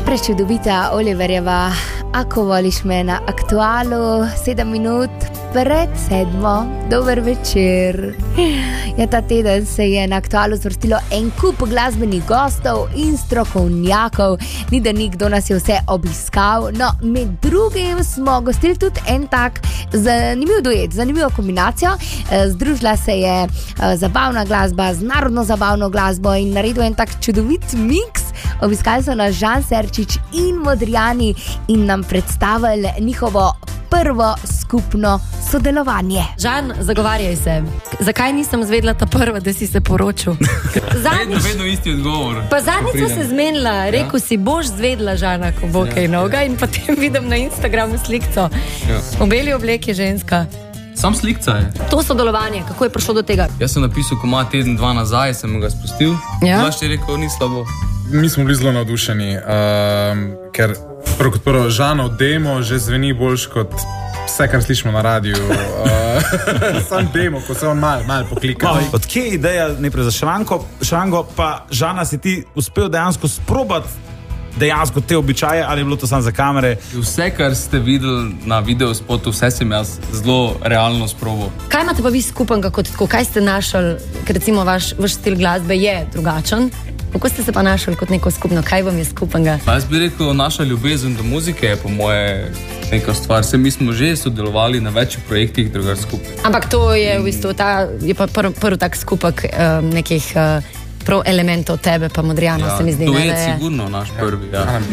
Prečudovita Oliverjeva, ako voliš me na Aktualu, 7 minut pred 7. Dober večer. Ja, ta teden se je na Aktualu zvrstilo en kup glasbenih gostov in strokovnjakov. Ni da nikdo nas je vse obiskal. No, med drugim smo gostili tudi en tak zanimiv duet, zanimivo kombinacijo. Združila se je zabavna glasba z narodno zabavno glasbo in naredil en tak čudovit miks. Obiskali so nas Žan Serčič in Modrijani in nam predstavili njihovo prvo skupno sodelovanje. Žan, zagovarjaj se. Zakaj nisem zvedla ta prva, da si se poročil? Vedno isti odgovor. Pa zadnjič smo se zmenila, rekel si, boš zvedla Žana, ko bo kaj noga in potem vidim na Instagramu slikco. V beli obleki ženska. Sam slikca je. To sodelovanje, kako je prišlo do tega? Jaz sem napisal komad teden, 2 nazaj, sem ga spustil. Vlaš je rekel, ni slabo. Mi smo bili zelo navdušeni, ker prvo Žanov demo že zveni boljš kot vse, kar slišimo na radiju. Sam demo, ko se on mal poklika. Odkje je ideja najprej za Šrango, pa Žana si ti uspel dejansko sprobati dejansko te običaje, ali je bilo to samo za kamere? Vse, kar ste videli na videospotu, vse sem jaz zelo realno sprobal. Kaj imate pa vi skupnega kot tako? Kaj ste našli, ker recimo vaš stil glasbe je drugačen? Kako ste se pa našli kot neko skupno? Kaj vam je skupnega? Pa jaz bi rekel, naša ljubezen do muzike je po moje neka stvar. Mi smo že sodelovali na večjih projektih drugače skupaj. Ampak to je v bistvu je pa prvi tak skupek nekih prav elementov tebe pa Modrijana, se mi zdi. To je sigurno naš prvi, ja.